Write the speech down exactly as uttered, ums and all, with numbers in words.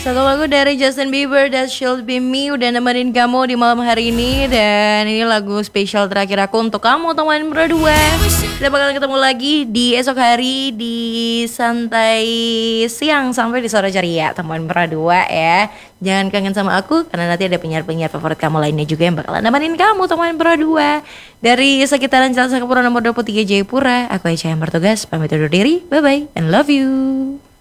Satu lagu dari Justin Bieber, That Should Be Me, udah nemenin kamu di malam hari ini. Dan ini lagu spesial terakhir aku untuk kamu teman berdua. Kita bakal ketemu lagi di esok hari di santai siang sampai di sore ceria teman berdua ya. Jangan kangen sama aku karena nanti ada penyiar-penyiar favorit kamu lainnya juga yang bakalan nemenin kamu teman berdua. Dari sekitaran Jalan Sakapura nomor dua puluh tiga Jayapura, aku Aisyah yang bertugas pamit undur diri. Bye bye and love you.